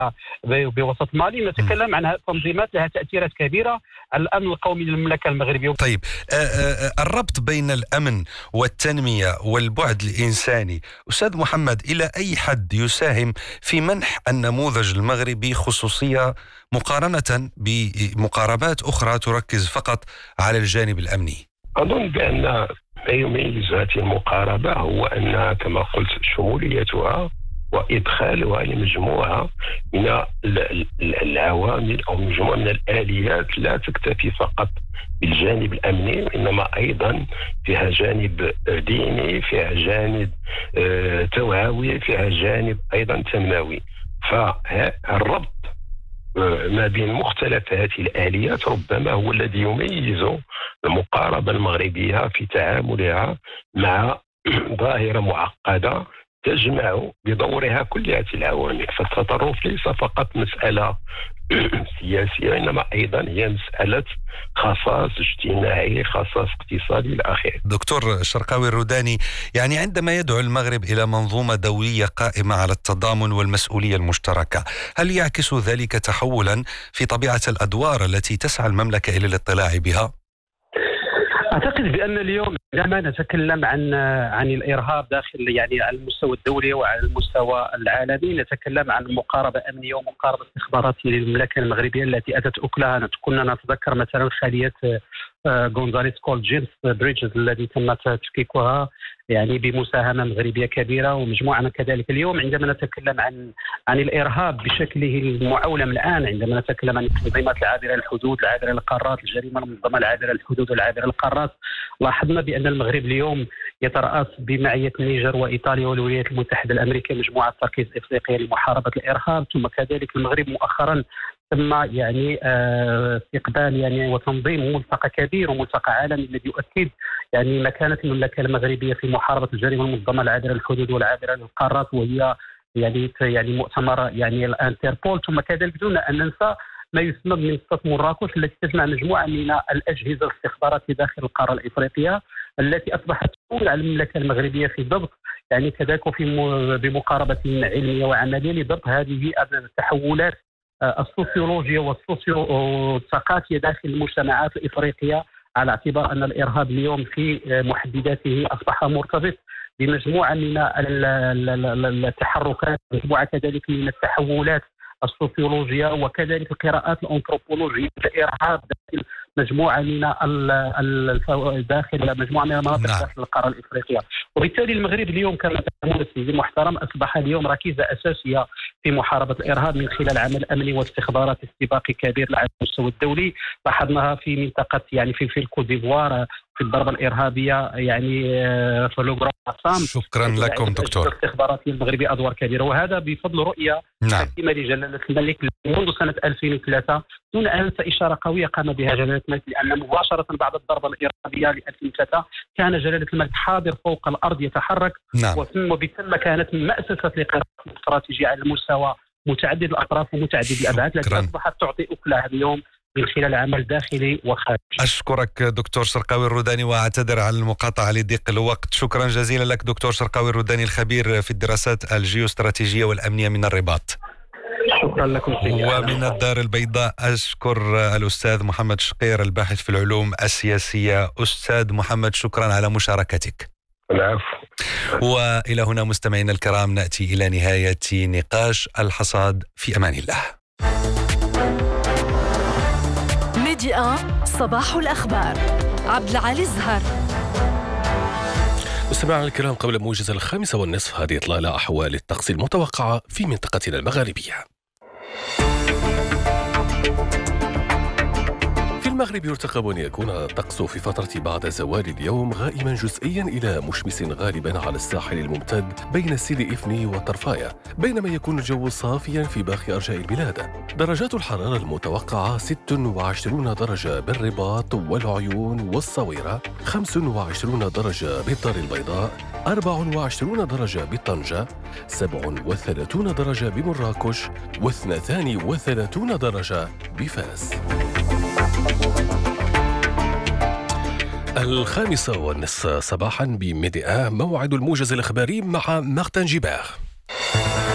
بوسط مالي. نتكلم عن تنظيمات لها تأثيرات كبيرة على الأمن القومي للمملكة المغربية. طيب، الربط بين الأمن والتنمية والبعد الإنساني أستاذ محمد إلى أي حد يساهم في منح النموذج المغربي خصوصية مقارنة بمقاربات أخرى تركز فقط على الجانب الأمني؟ أظن بأن ما يميز هذه المقاربة هو أن كما قلت شموليتها وإدخالها لمجموعة من العوامل أو مجموعة من الآليات لا تكتفي فقط بالجانب الأمني، إنما أيضا فيها جانب ديني، فيها جانب توعوي، فيها جانب أيضا تنموي. فالربط ما بين مختلف هذه الآليات ربما هو الذي يميز المقاربة المغربية في تعاملها مع ظاهرة معقدة تجمع بدورها كل هذه العوامل. فالتطرف ليس فقط مسألة سياسية، إنما أيضا هي مسألة خصاص اجتماعي، خصاص اقتصادي إلى آخره. دكتور الشرقاوي الروداني، يعني عندما يدعو المغرب إلى منظومة دولية قائمة على التضامن والمسؤولية المشتركة، هل يعكس ذلك تحولا في طبيعة الأدوار التي تسعى المملكة إلى الاطلاع بها؟ أعتقد بأن اليوم عندما نتكلم عن الإرهاب داخل يعني على المستوى الدولي وعلى المستوى العالمي، نتكلم عن مقاربة أمنية ومقاربة استخباراتية للمملكة المغربية التي أتت أكلها. كنا نتذكر مثلا خالية غونزاليس كول جيمس بريدجز الذي تم تفكيكها يعني بمساهمة مغربية كبيرة ومجموعة كذلك. اليوم عندما نتكلم عن الإرهاب بشكله المعولم الآن، عندما نتكلم عن التنظيمات العابرة للحدود، العابرة للقارات، الجريمة المنظمة العابرة للحدود والعابرة للقارات، لاحظنا بأن المغرب اليوم يترأس بمعية النيجر وإيطاليا والولايات المتحدة الأمريكية مجموعة تركيز إفريقية لمحاربة الإرهاب. ثم كذلك المغرب مؤخرا ثم يعني استقبال يعني وتنظيم ملتقى كبير وملتقى عالمي الذي يؤكد يعني مكانة المملكة المغربية في محاربة الجريمة المنظمة العابرة للحدود والعابرة للقارات، وهي يعني مؤتمر يعني الانتربول. ثم كذلك دون أن ننسى ما يسمى بمنصة مراكش التي تجمع مجموعة من الأجهزة الاستخباراتية داخل القارة الإفريقية التي أصبحت تسؤول على المملكة المغربية في ضبط يعني كذلك بمقاربة علمية وعملية لضبط هذه التحولات السوسيولوجية والثقافية داخل المجتمعات الإفريقية، على اعتبار أن الإرهاب اليوم في محدداته أصبح مرتبط بمجموعة من التحركات، مجموعة كذلك من التحولات السوسيولوجية وكذلك القراءات الأنثروبولوجية. الإرهاب داخل مجموعة من المناطق داخل القارة الإفريقية. وبالتالي المغرب اليوم كما تعلمون سيدي المحترم أصبح اليوم ركيزة أساسية في محاربة الإرهاب من خلال عمل أمني واستخبارات استباقي كبير على المستوى الدولي. لاحظناها في منطقة يعني في الكوت ديفوار في الضربة الإرهابية يعني في لوغران. شكرا لكم دكتور. الاستخبارات المغربية أدوار كبيرة، وهذا بفضل رؤية حكيمة لجلالة الملك منذ سنة 2003 دون أن ننسى إشارة قوية قام بها جلالة الملك، لأن مباشرة بعد الضربة الإرهابية ل 2003 كان جلالة الملك حاضر فوق الأرض يتحرك. وبالتالي كانت مؤسسة لقرارات استراتيجية على المستوى متعدد الأطراف ومتعدد الأبعاد التي أصبحت تعطي أكلها اليوم من خلال عمل داخلي وخارجي. أشكرك دكتور شرقاوي الروداني وأعتذر على المقاطعة لضيق الوقت. شكرا جزيلا لك دكتور شرقاوي الروداني الخبير في الدراسات الجيوستراتيجية والأمنية من الرباط. شكرا لكم. ومن الدار البيضاء أشكر الأستاذ محمد شقير الباحث في العلوم السياسية. أستاذ محمد شكرا على مشاركتك. العفو. وإلى هنا مستمعينا الكرام نأتي إلى نهاية نقاش الحصاد. في أمان الله. ميديا صباح الأخبار عبد العالي الزهر. مستمعينا الكرام، قبل موجز 5:30 هذه إطلالة أحوال الطقس المتوقعة في منطقتنا المغاربية. في المغرب يرتقب أن يكون الطقس في فترة بعد زوال اليوم غائما جزئيا إلى مشمس غالبا على الساحل الممتد بين سيدي إفني وطرفاية، بينما يكون الجو صافيا في باقي أرجاء البلاد. درجات الحرارة المتوقعة 26 درجة بالرباط والعيون والصويرة، 25 درجة بالدار البيضاء، 24 درجة بطنجة، 37 درجة بمراكش، و32 درجة بفاس. 5:30 صباحا بميديا موعد الموجز الإخباري مع مارتن جيبار.